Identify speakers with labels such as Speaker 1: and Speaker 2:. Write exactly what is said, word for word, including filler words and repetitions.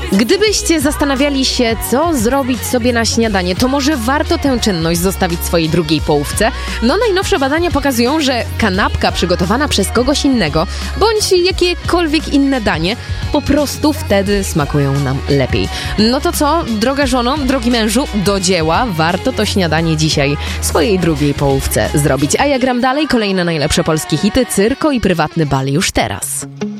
Speaker 1: Gdybyście zastanawiali się, co zrobić sobie na śniadanie, to może warto tę czynność zostawić swojej drugiej połówce. No najnowsze badania pokazują, że kanapka przygotowana przez kogoś innego, bądź jakiekolwiek inne danie, po prostu wtedy smakują nam lepiej. No to co, droga żono, drogi mężu, do dzieła, warto to śniadanie dzisiaj swojej drugiej połówce zrobić. A ja gram dalej, kolejne najlepsze polskie hity, Cyrko i Prywatny bal już teraz.